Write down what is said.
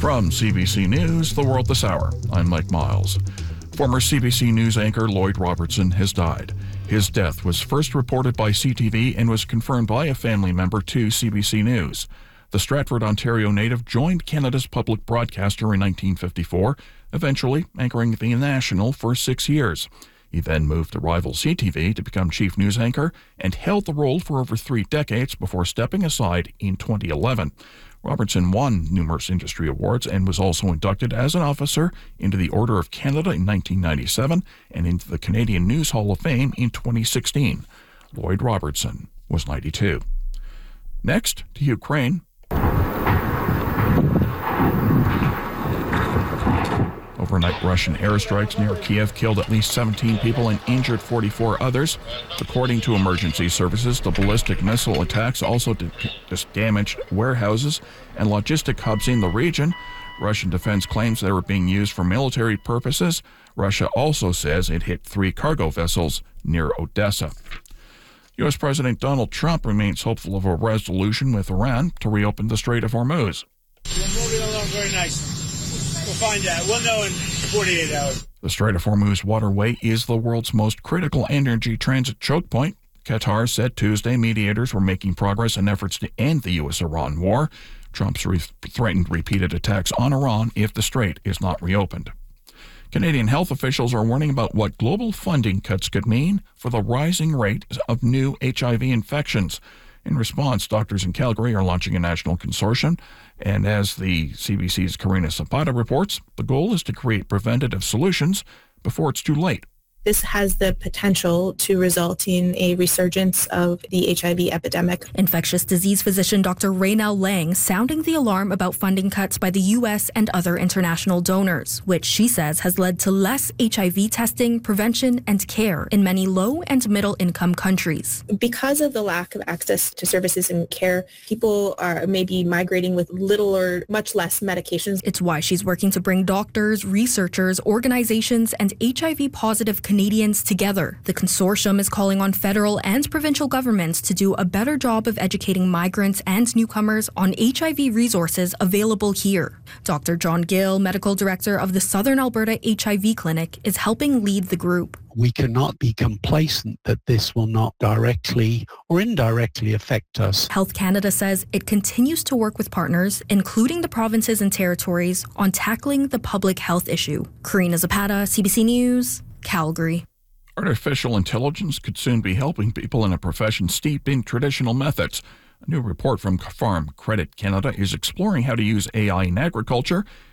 From CBC News, The World This Hour, I'm Mike Miles. Former CBC News anchor Lloyd Robertson has died. His death was first reported by CTV and was confirmed by a family member to CBC News. The Stratford, Ontario native joined Canada's public broadcaster in 1954, eventually anchoring the National for 6 years. He then moved to rival CTV to become chief news anchor and held the role for over 3 decades before stepping aside in 2011. Robertson won numerous industry awards and was also inducted as an officer into the Order of Canada in 1997 and into the Canadian News Hall of Fame in 2016. Lloyd Robertson was 92. Next, to Ukraine. Overnight Russian airstrikes near Kiev killed at least 17 people and injured 44 others. According to emergency services, the ballistic missile attacks also damaged warehouses and logistic hubs in the region. Russian defense claims they were being used for military purposes. Russia also says it hit 3 cargo vessels near Odessa. U.S. President Donald Trump remains hopeful of a resolution with Iran to reopen the Strait of Hormuz. We're moving along very nicely. We'll find out. We'll know in 48 hours. The Strait of Hormuz waterway is the world's most critical energy transit choke point. Qatar said Tuesday mediators were making progress in efforts to end the U.S.-Iran war. Trump's threatened repeated attacks on Iran if the strait is not reopened. Canadian health officials are warning about what global funding cuts could mean for the rising rate of new HIV infections. In response, doctors in Calgary are launching a national consortium, and as the CBC's Karina Zapata reports, the goal is to create preventative solutions before it's too late. This has the potential to result in a resurgence of the HIV epidemic. Infectious disease physician Dr. Raynell Lang sounding the alarm about funding cuts by the U.S. and other international donors, which she says has led to less HIV testing, prevention, and care in many low and middle income countries. Because of the lack of access to services and care, people are maybe migrating with little or much less medications. It's why she's working to bring doctors, researchers, organizations, and HIV-positive Canadians together. The consortium is calling on federal and provincial governments to do a better job of educating migrants and newcomers on HIV resources available here. Dr. John Gill, medical director of the Southern Alberta HIV Clinic, is helping lead the group. We cannot be complacent that this will not directly or indirectly affect us. Health Canada says it continues to work with partners, including the provinces and territories, on tackling the public health issue. Karina Zapata, CBC News, Calgary. Artificial intelligence could soon be helping people in a profession steeped in traditional methods. A new report from Farm Credit Canada is exploring how to use AI in agriculture